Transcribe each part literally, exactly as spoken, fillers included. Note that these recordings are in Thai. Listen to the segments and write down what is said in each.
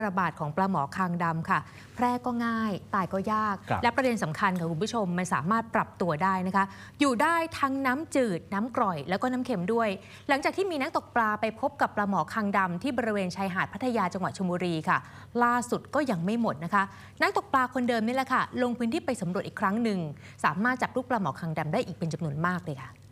ระบาดของปลาหมอคางดำค่ะแพร่ก็ง่ายตายก็ยากและประเด็นสำคัญค่ะคุณผู้ชมมันสามารถปรับตัวได้นะคะอยู่ได้ทั้งน้ำจืดน้ำกร่อยแล้วก็น้ำเค็มด้วยหลังจากที่มีนักตกปลาไปพบกับปลาหมอคางดำที่บริเวณชายหาดพัทยาจังหวัดชลบุรีค่ะล่าสุดก็ยังไม่หมดนะคะนักตกปลาคนเดิมนี่แหละค่ะลงพื้นที่ไปสำรวจอีกครั้งหนึ่งสามารถจับลูกปลาหมอคางดำได้อีกเป็นจำนวนมากเลยค่ะ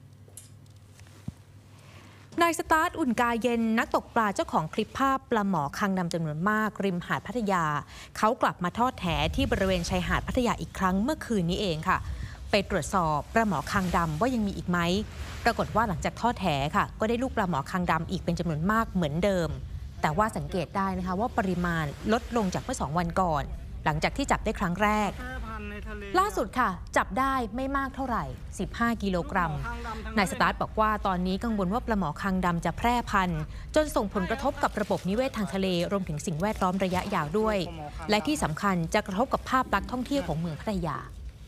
นายสตาร์ทอุ่นกาเย็นนักตกปลาเจ้าของคลิปภาพปลาหมอคางดำจำนวนมากริมหาดพัทยาเขากลับมาทอดแหที่บริเวณชายหาดพัทยาอีกครั้งเมื่อคืนนี้เองค่ะไปตรวจสอบปลาหมอคางดำว่ายังมีอีกไหมปรากฏว่าหลังจากทอดแหค่ะก็ได้ลูกปลาหมอคางดำอีกเป็นจำนวนมากเหมือนเดิมแต่ว่าสังเกตได้นะคะว่าปริมาณลดลงจากเมื่อสองวันก่อนหลังจากที่จับได้ครั้งแรกล่าสุดค่ะจับได้ไม่มากเท่าไหร่สิบห้ากิโลกรัมนายสตาร์ทบอกว่าตอนนี้กังวลว่าปลาหมอคางดำจะแพร่พันธุ์จนส่งผลกระทบกับระบบนิเวศทางทะเลรวมถึงสิ่งแวดล้อมระยะยาวด้วยและที่สำคัญจะกระทบกับภาพลักษณ์ท่องเที่ยวของเมืองพัทยา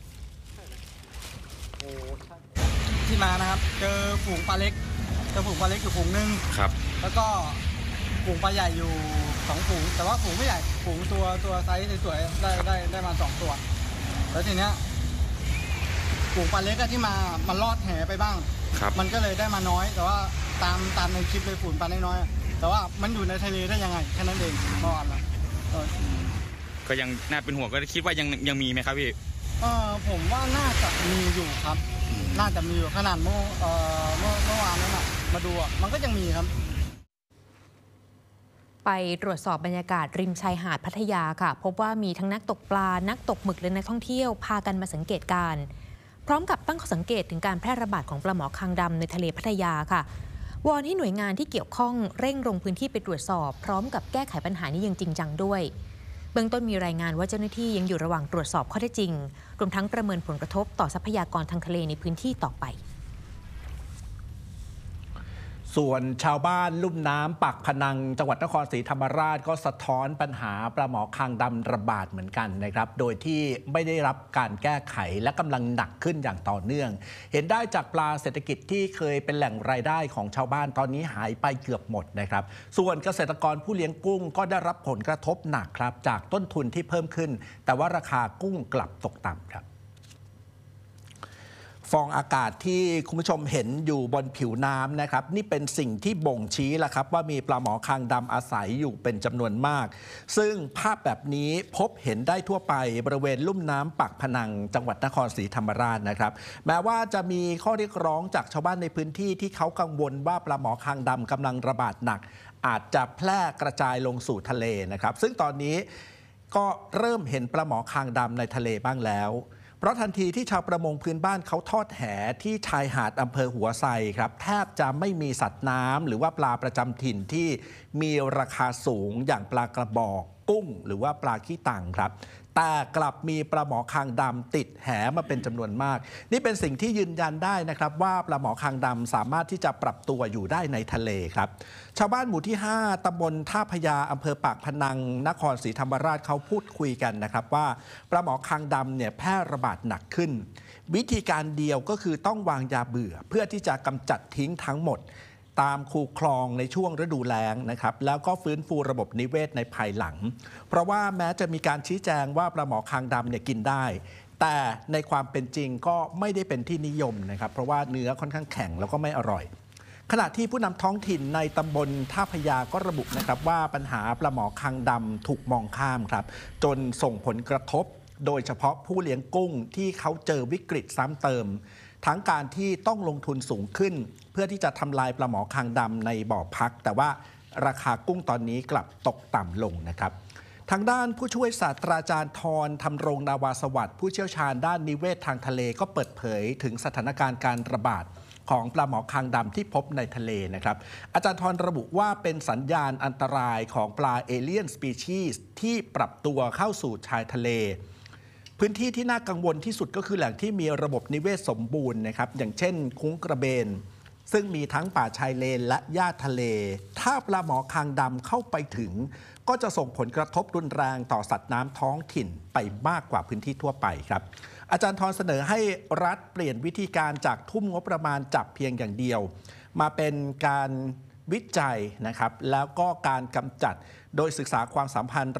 ที่มานะครับเจอฝูงปลาเล็กเจอฝูงปลาเล็กอยู่ฝูงหนึ่งครับแล้วก็ฝูงปลาใหญ่อยู่สองฝูงแต่ว่าฝูงไม่ใหญ่ฝูงตัวตัวไซส์สวยๆได้ได้ได้มาสองตัวแล้วทีเนี้ยฝูงปลาเล็กที่มามันลอดแหไปบ้างมันก็เลยได้มาน้อยแต่ว่าตามตามในคลิปเลยฝูงปลาน้อยๆแต่ว่ามันอยู่ในทะเลได้ยังไงแค่นั้นเองเมื่อวานละก็ยังน่าเป็นห่วงก็คิดว่ายังยังมีไหมครับพี่เออผมว่าน่าจะมีอยู่ครับน่าจะมีอยู่ขนาดเมื่อเอ่อเมื่อเมื่อวานนั้นมาดูอ่ะมันก็ยังมีครับไปตรวจสอบบรรยากาศริมชายหาดพัทยาค่ะพบว่ามีทั้งนักตกปลานักตกหมึกและนักท่องเที่ยวพากันมาสังเกตการณ์พร้อมกับตั้งข้อสังเกตถึงการแพร่ระบาดของปลาหมอคางดำในทะเลพัทยาค่ะวอนให้หน่วยงานที่เกี่ยวข้องเร่งลงพื้นที่ไปตรวจสอบพร้อมกับแก้ไขปัญหานี้อย่างจริงจังด้วยเบื้องต้นมีรายงานว่าเจ้าหน้าที่ยังอยู่ระหว่างตรวจสอบข้อเท็จจริงรวมทั้งประเมินผลกระทบต่อทรัพยากรทางทะเลในพื้นที่ต่อไปส่วนชาวบ้านลุ่มน้ำปากพนังจังหวัดนครศรีธรรมราชก็สะท้อนปัญหาปลาหมอคางดำระบาดเหมือนกันนะครับโดยที่ไม่ได้รับการแก้ไขและกำลังหนักขึ้นอย่างต่อเนื่องเห็นได้จากปลาเศรษฐกิจที่เคยเป็นแหล่งรายได้ของชาวบ้านตอนนี้หายไปเกือบหมดนะครับส่วนเกษตรกรผู้เลี้ยงกุ้งก็ได้รับผลกระทบหนักครับจากต้นทุนที่เพิ่มขึ้นแต่ว่าราคากุ้งกลับตกต่ำครับฟองอากาศที่คุณผู้ชมเห็นอยู่บนผิวน้ำนะครับนี่เป็นสิ่งที่บ่งชี้แหละครับว่ามีปลาหมอคางดำอาศัยอยู่เป็นจำนวนมากซึ่งภาพแบบนี้พบเห็นได้ทั่วไปบริเวณลุ่มน้ำปากพนังจังหวัดนครศรีธรรมราชนะครับแม้ว่าจะมีข้อเรียกร้องจากชาวบ้านในพื้นที่ที่เขากังวลว่าปลาหมอคางดำกำลังระบาดหนักอาจจะแพร่กระจายลงสู่ทะเลนะครับซึ่งตอนนี้ก็เริ่มเห็นปลาหมอคางดำในทะเลบ้างแล้วเพราะทันทีที่ชาวประมงพื้นบ้านเขาทอดแหที่ชายหาดอำเภอหัวไซครับแทบจะไม่มีสัตว์น้ำหรือว่าปลาประจำถิ่นที่มีราคาสูงอย่างปลากระบอกกุ้งหรือว่าปลาขี้ตังครับแต่กลับมีปลาหมอคางดำติดแหมาเป็นจำนวนมากนี่เป็นสิ่งที่ยืนยันได้นะครับว่าปลาหมอคางดำสามารถที่จะปรับตัวอยู่ได้ในทะเลครับชาวบ้านหมู่ที่ห้าตำบลท่าพญาอำเภอปากพนังนครศรีธรรมราชเขาพูดคุยกันนะครับว่าปลาหมอคางดำเนี่ยแพร่ระบาดหนักขึ้นวิธีการเดียวก็คือต้องวางยาเบื่อเพื่อที่จะกำจัดทิ้งทั้งหมดตามคูคลองในช่วงฤดูแล้งนะครับแล้วก็ฟื้นฟูระบบนิเวศในภายหลังเพราะว่าแม้จะมีการชี้แจงว่าปลาหมอคางดำเนี่ยกินได้แต่ในความเป็นจริงก็ไม่ได้เป็นที่นิยมนะครับเพราะว่าเนื้อค่อนข้างแข็งแล้วก็ไม่อร่อยขณะที่ผู้นำท้องถิ่นในตำบลท่าพญาก็ระบุนะครับว่าปัญหาปลาหมอคางดำถูกมองข้ามครับจนส่งผลกระทบโดยเฉพาะผู้เลี้ยงกุ้งที่เขาเจอวิกฤตซ้ำเติมทั้งการที่ต้องลงทุนสูงขึ้นเพื่อที่จะทำลายปลาหมอคางดำในบ่อพักแต่ว่าราคากุ้งตอนนี้กลับตกต่ำลงนะครับทางด้านผู้ช่วยศาสตราจารย์ธรธำรงนาวาสวัสดิ์ผู้เชี่ยวชาญด้านนิเวศทางทะเลก็เปิดเผยถึงสถานการณ์การระบาดของปลาหมอคางดำที่พบในทะเลนะครับอาจารย์ธรระบุว่าเป็นสัญญาณอันตรายของปลาเอเลี่ยนสปีชีส์ที่ปรับตัวเข้าสู่ชายทะเลพื้นที่ที่น่ากังวลที่สุดก็คือแหล่งที่มีระบบนิเวศสมบูรณ์นะครับอย่างเช่นคุ้งกระเบนซึ่งมีทั้งป่าชายเลนและหญ้าทะเลถ้าปลาหมอคางดำเข้าไปถึงก็จะส่งผลกระทบรุนแรงต่อสัตว์น้ำท้องถิ่นไปมากกว่าพื้นที่ทั่วไปครับอาจารย์ธรเสนอให้รัฐเปลี่ยนวิธีการจากทุ่มงบประมาณจับเพียงอย่างเดียวมาเป็นการวิจัยนะครับแล้วก็การกำจัดโดยศึกษาความสัมพันธ์